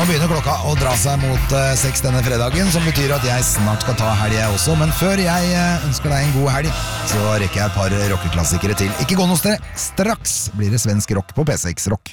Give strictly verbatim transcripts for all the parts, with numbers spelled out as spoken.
begynner klokka å dra seg mot uh, seks denne fredagen, som betyr at jeg snart skal ta helg jeg også. Men før jeg uh, ønsker deg en god helg, så rekker jeg et par rockeklassikere til. Ikke gå noe sted. Straks blir det svensk rock på P seks Rock.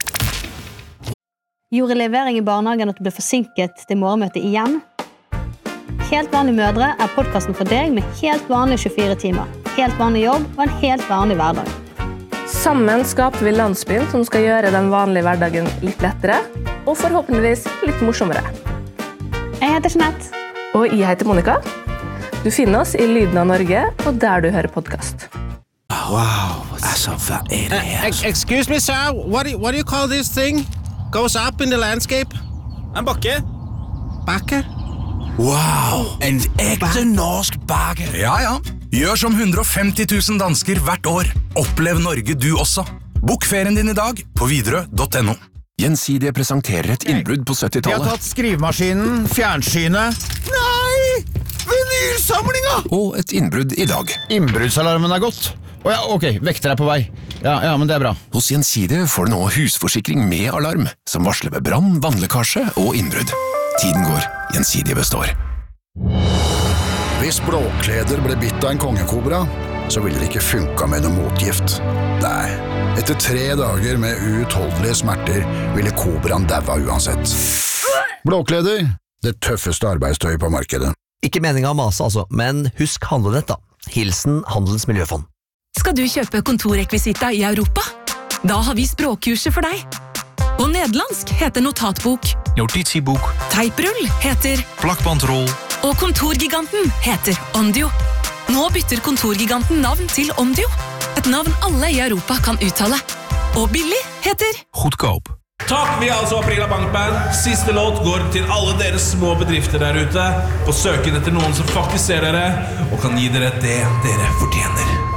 Gjorde levering i barnehagen at du ble forsinket til morgenmøtet igjen? Helt vanlige mødre er podcasten for deg med helt vanlige tjuefire timer. Helt vanlig jobb og en helt vanlig hverdag. Sammen skaper vi landsbyen som skal gjøre den vanlige hverdagen litt lettere, og forhåpentligvis litt morsommere. Jeg heter Jeanette. Og jeg heter Monica. Du finner oss i Lyden av Norge, og der du hører podcast. Wow, altså, hva er det her? Uh, excuse me, sir. What do, you, what do you call this thing? Goes up in the landscape? En bakke. Bakke? Wow, en ekte norsk bakke. Ja, ja. Gjør som hundre og femti tusen dansker hvert år. Opplev Norge du også. Bok ferien din i dag på Widerøe punktum no. Gjensidige presenterer et innbrudd på De syttitallet. har tatt skrivemaskinen, fjernsynet. Nei! Vinylsamlinga! Og et innbrudd i dag. Innbruddsalarmen er gått. Å ja, ok, vekter er på vei. Ja, ja, men det er bra. Hos Gjensidige får du nå husforsikring med alarm, som varsler ved brann, vannlekkasje og innbrudd. Tiden går, Gjensidige består. Hvis Blåkleder ble bitt av en kongekobra, så ville det ikke funka med noe motgift. Nei, etter tre dager med uutholdelige smerter ville kobraen daua uansett. Blåkleder, det tøffeste arbeidstøyet på markedet. Ikke meningen å mase altså, men husk handlenett da. Hilsen Handelens Miljøfond. Skal du kjøpe kontorrekvisita i Europa? Da har vi språkkurset for deg. På nederlandsk heter notatbok. Notitiebok. Teiprull heter Plakbandroll. Og kontorgiganten heter Ondio. Nå bytter kontorgiganten navn til Ondio. Et navn alle i Europa kan uttale. Og billig heter Goedkoop. Takk, vi er altså Aprila Bankband. Siste låt går til alle dere små bedrifter der ute, på søken etter noen som faktisk ser dere, og kan gi dere det dere fortjener.